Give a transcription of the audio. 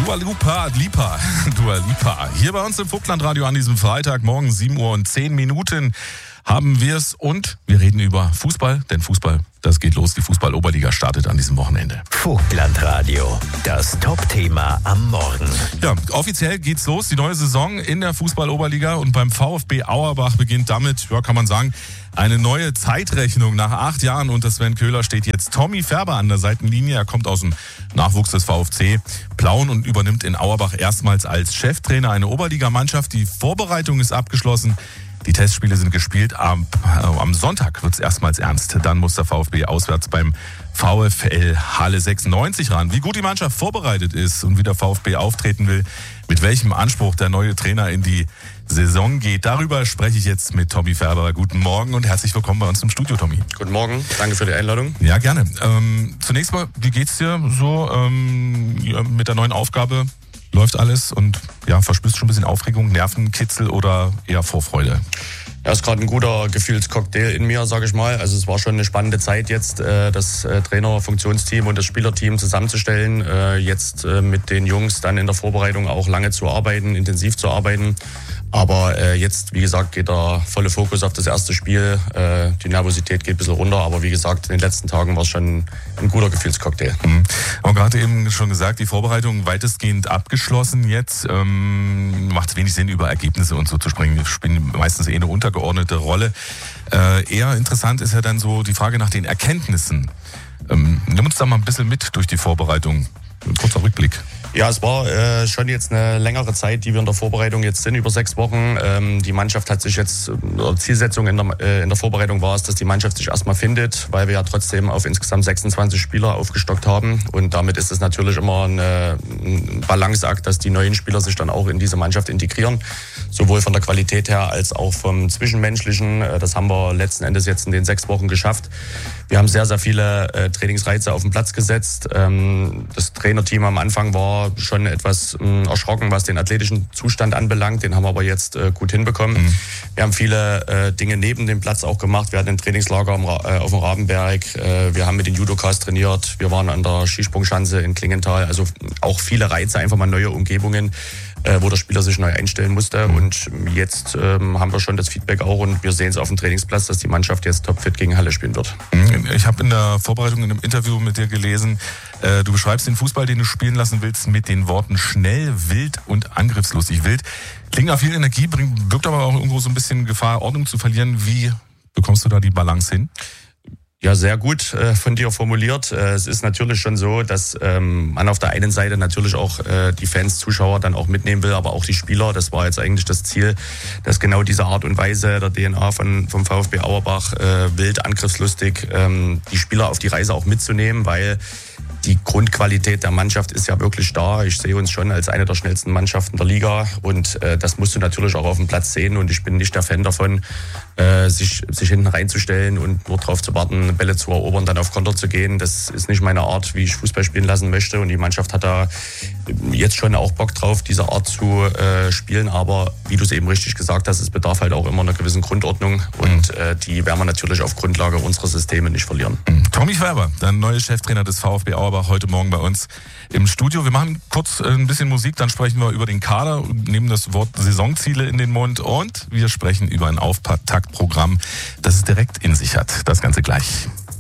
Dua Lipa. Hier bei uns im Vogtlandradio an diesem Freitagmorgen 7:10 Uhr haben wir es und wir reden über Fußball, denn Fußball, das geht los. Die Fußball-Oberliga startet an diesem Wochenende. Vogtlandradio, das Top-Thema am Morgen. Ja, offiziell geht's los, die neue Saison in der Fußball-Oberliga und beim VfB Auerbach beginnt damit, ja, kann man sagen, eine neue Zeitrechnung. Nach 8 Jahren unter Sven Köhler steht jetzt Tommy Färber an der Seitenlinie. Er kommt aus dem Nachwuchs des VfC Plauen und übernimmt in Auerbach erstmals als Cheftrainer eine Oberligamannschaft. Die Vorbereitung ist abgeschlossen. Die Testspiele sind gespielt. Am Sonntag wird es erstmals ernst. Dann muss der VfB auswärts beim VfL Halle 96 ran. Wie gut die Mannschaft vorbereitet ist und wie der VfB auftreten will, mit welchem Anspruch der neue Trainer in die Saison geht, darüber spreche ich jetzt mit Tommy Färber. Guten Morgen und herzlich willkommen bei uns im Studio, Tommy. Guten Morgen, danke für die Einladung. Ja, gerne. Zunächst mal, wie geht's dir so mit der neuen Aufgabe? Läuft alles und ja, verspürst du schon ein bisschen Aufregung, Nervenkitzel oder eher Vorfreude? Ja, ist gerade ein guter Gefühlscocktail in mir, sage ich mal. Also es war schon eine spannende Zeit jetzt, das Trainer-Funktionsteam und das Spielerteam zusammenzustellen. Jetzt mit den Jungs dann in der Vorbereitung auch lange zu arbeiten, intensiv zu arbeiten. Aber jetzt, wie gesagt, geht der volle Fokus auf das erste Spiel. Die Nervosität geht ein bisschen runter, aber wie gesagt, in den letzten Tagen war es schon ein guter Gefühlscocktail. Aber gerade eben schon gesagt, die Vorbereitung weitestgehend abgeschlossen jetzt. Macht wenig Sinn, über Ergebnisse und so zu sprechen. Wir spielen meistens eine untergeordnete Rolle. Eher interessant ist ja dann so die Frage nach den Erkenntnissen. Nimm uns da mal ein bisschen mit durch die Vorbereitung. Ein kurzer Rückblick. Ja, es war schon jetzt eine längere Zeit, die wir in der Vorbereitung jetzt sind, über 6 Wochen. Die Mannschaft hat sich jetzt, Zielsetzung in der Vorbereitung war es, dass die Mannschaft sich erstmal findet, weil wir ja trotzdem auf insgesamt 26 Spieler aufgestockt haben. Und damit ist es natürlich immer ein Balanceakt, dass die neuen Spieler sich dann auch in diese Mannschaft integrieren. Sowohl von der Qualität her als auch vom Zwischenmenschlichen. Das haben wir letzten Endes jetzt in den 6 Wochen geschafft. Wir haben sehr, sehr viele Trainingsreize auf den Platz gesetzt. Das Trainerteam am Anfang war schon etwas erschrocken, was den athletischen Zustand anbelangt. Den haben wir aber jetzt gut hinbekommen. Wir haben viele Dinge neben dem Platz auch gemacht. Wir hatten ein Trainingslager auf dem Rabenberg. Wir haben mit den Judokas trainiert. Wir waren an der Skisprungschanze in Klingenthal. Also auch viele Reize, einfach mal neue Umgebungen, wo der Spieler sich neu einstellen musste. Und jetzt haben wir schon das Feedback auch und wir sehen es auf dem Trainingsplatz, dass die Mannschaft jetzt topfit gegen Halle spielen wird. Ich habe in der Vorbereitung in einem Interview mit dir gelesen, du beschreibst den Fußball, den du spielen lassen willst, mit den Worten schnell, wild und angriffslustig. Wild klingt nach viel Energie, wirkt aber auch irgendwo so ein bisschen Gefahr, Ordnung zu verlieren. Wie bekommst du da die Balance hin? Ja, sehr gut von dir formuliert. Es ist natürlich schon so, dass man auf der einen Seite natürlich auch die Fans, Zuschauer dann auch mitnehmen will, aber auch die Spieler. Das war jetzt eigentlich das Ziel, dass genau diese Art und Weise der DNA vom VfB Auerbach, wild, angriffslustig, die Spieler auf die Reise auch mitzunehmen, weil die Grundqualität der Mannschaft ist ja wirklich da. Ich sehe uns schon als eine der schnellsten Mannschaften der Liga und das musst du natürlich auch auf dem Platz sehen und ich bin nicht der Fan davon, sich hinten reinzustellen und nur darauf zu warten, Bälle zu erobern, dann auf Konter zu gehen. Das ist nicht meine Art, wie ich Fußball spielen lassen möchte und die Mannschaft hat da jetzt schon auch Bock drauf, diese Art zu spielen, aber wie du es eben richtig gesagt hast, es bedarf halt auch immer einer gewissen Grundordnung und die werden wir natürlich auf Grundlage unserer Systeme nicht verlieren. Tommy Färber, der neue Cheftrainer des VfB Auerbach, heute Morgen bei uns im Studio. Wir machen kurz ein bisschen Musik, dann sprechen wir über den Kader, nehmen das Wort Saisonziele in den Mund und wir sprechen über ein Auftaktprogramm, das es direkt in sich hat. Das Ganze gleich.